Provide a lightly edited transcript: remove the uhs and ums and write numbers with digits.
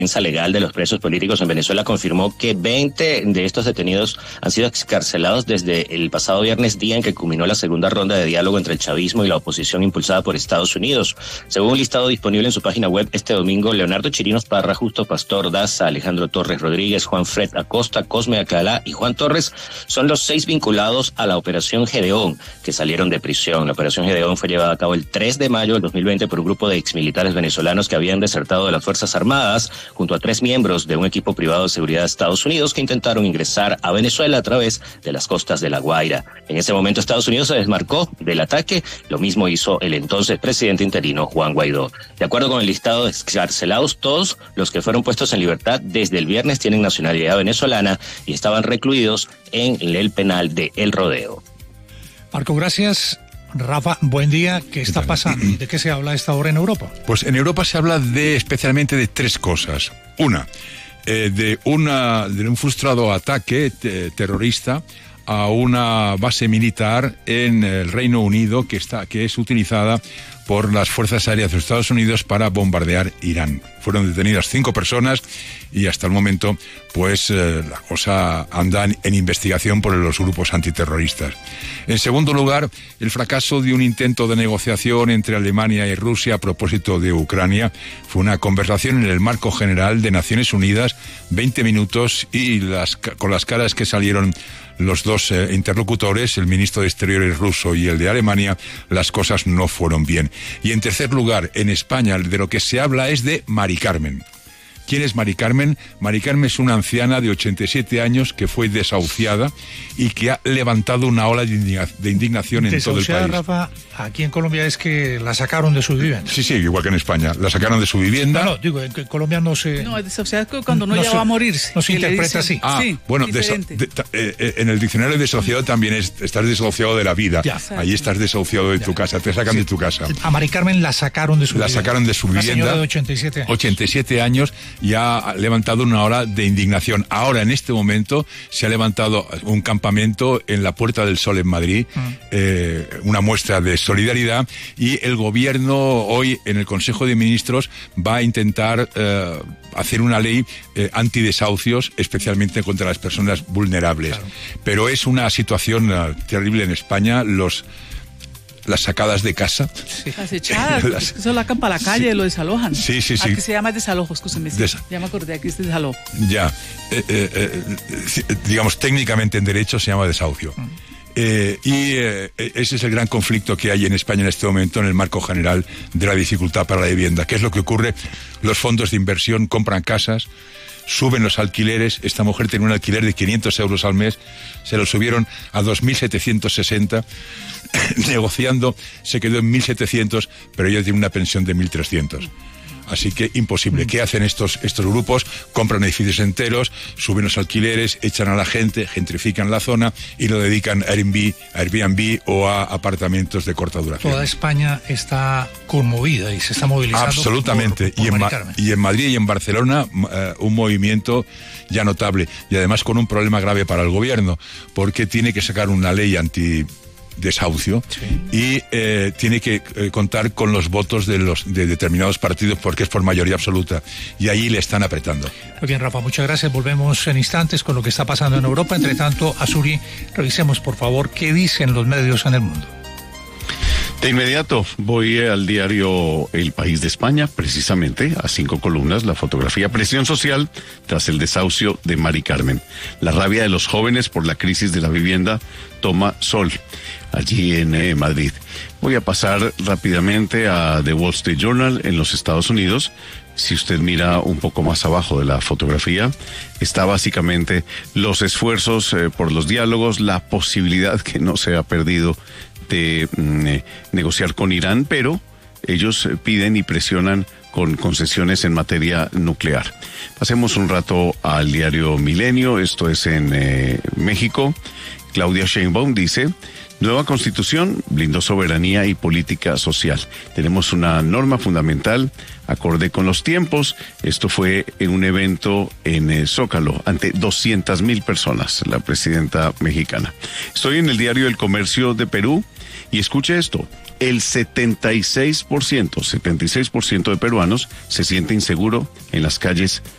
defensa legal de los presos políticos en Venezuela confirmó que 20 de estos detenidos han sido excarcelados desde el pasado viernes, día en que culminó la segunda ronda de diálogo entre el chavismo y la oposición impulsada por Estados Unidos. Según un listado disponible en su página web este domingo, Leonardo Chirinos Parra, Justo Pastor Daza, Alejandro Torres Rodríguez, Juan Fred Acosta, Cosme Acalá y Juan Torres son los 6 vinculados a la Operación Gedeón, que salieron de prisión. La Operación Gedeón fue llevada a cabo el 3 de mayo del 2020 por un grupo de exmilitares venezolanos que habían desertado de las Fuerzas Armadas junto a 3 miembros de un equipo privado de seguridad de Estados Unidos que intentaron ingresar a Venezuela a través de las costas de La Guaira. En ese momento Estados Unidos se desmarcó del ataque, lo mismo hizo el entonces presidente interino Juan Guaidó. De acuerdo con el listado de excarcelados, todos los que fueron puestos en libertad desde el viernes tienen nacionalidad venezolana y estaban recluidos en el penal de El Rodeo. Marco, gracias. Rafa, buen día. ¿Qué está pasando? ¿De qué se habla a esta hora en Europa? Pues en Europa se habla especialmente de 3 cosas. Una, de un frustrado ataque terrorista a una base militar en el Reino Unido que es utilizada por las fuerzas aéreas de los Estados Unidos para bombardear Irán. Fueron detenidas 5 personas y hasta el momento pues la cosa anda en investigación por los grupos antiterroristas. En segundo lugar, el fracaso de un intento de negociación entre Alemania y Rusia a propósito de Ucrania. Fue una conversación en el marco general de Naciones Unidas, 20 minutos, y con las caras que salieron los dos interlocutores, el ministro de Exteriores ruso y el de Alemania, las cosas no fueron bien. Y en tercer lugar, en España, de lo que se habla es de Mari Carmen. ¿Quién es Mari Carmen? Mari Carmen es una anciana de 87 años que fue desahuciada y que ha levantado una ola de indignación en todo el país. Rafa, aquí en Colombia es que la sacaron de su vivienda. Sí, igual que en España. La sacaron de su vivienda. No, digo, en Colombia no se... No, es desahuciada cuando uno ya va a morirse. No se interpreta así. Sí, bueno, en el diccionario de desahuciado también estás desahuciado de la vida. Ya. Ahí estás desahuciado de tu casa, te sacan de tu casa. A Mari Carmen la sacaron de su vivienda. La sacaron de su vivienda. Una señora de 87 años. 87 años y ha levantado una ola de indignación. Ahora, en este momento, se ha levantado un campamento en la Puerta del Sol en Madrid, una muestra de solidaridad, y el gobierno hoy en el Consejo de Ministros va a intentar hacer una ley antidesahucios, especialmente contra las personas vulnerables. Claro. Pero es una situación terrible en España. Las sacadas de casa. Sí. Las echadas, eso la campa a la calle, sí. Lo desalojan. Sí. Aquí se llama desalojo, escúcheme. Ya me acordé, aquí es desalojo. Ya. Digamos, técnicamente en derecho se llama desahucio. Ese es el gran conflicto que hay en España en este momento en el marco general de la dificultad para la vivienda. ¿Qué es lo que ocurre? Los fondos de inversión compran casas, suben los alquileres. Esta mujer tenía un alquiler de 500 euros al mes, se lo subieron a 2.760, negociando se quedó en 1.700, pero ella tiene una pensión de 1.300. Así que imposible. ¿Qué hacen estos grupos? Compran edificios enteros, suben los alquileres, echan a la gente, gentrifican la zona y lo dedican a Airbnb o a apartamentos de corta duración. Toda España está conmovida y se está movilizando. Absolutamente. Y en Madrid y en Barcelona un movimiento ya notable. Y además con un problema grave para el gobierno, porque tiene que sacar una ley antidesahucio, sí. Y tiene que contar con los votos de determinados partidos porque es por mayoría absoluta, y ahí le están apretando. Muy bien, Rafa, muchas gracias. Volvemos en instantes con lo que está pasando en Europa. Entre tanto, Azuri, revisemos por favor qué dicen los medios en el mundo. De inmediato voy al diario El País de España, precisamente a 5 columnas, la fotografía: presión social tras el desahucio de Mari Carmen. La rabia de los jóvenes por la crisis de la vivienda toma sol allí en Madrid. Voy a pasar rápidamente a The Wall Street Journal en los Estados Unidos. Si usted mira un poco más abajo de la fotografía, está básicamente los esfuerzos por los diálogos, la posibilidad que no se ha perdido de negociar con Irán, pero ellos piden y presionan con concesiones en materia nuclear. Pasemos un rato al diario Milenio, esto es en México. Claudia Sheinbaum dice: nueva constitución blindó soberanía y política social. Tenemos una norma fundamental acorde con los tiempos. Esto fue en un evento en Zócalo ante 200,000 personas, la presidenta mexicana. Estoy en el diario El Comercio de Perú y escuche esto: el 76% de peruanos se siente inseguro en las calles